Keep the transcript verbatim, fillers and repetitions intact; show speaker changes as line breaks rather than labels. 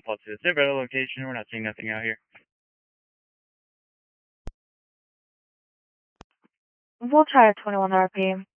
Plus, is there a better location? We're not seeing nothing out here.
We'll try at twenty-one R P M.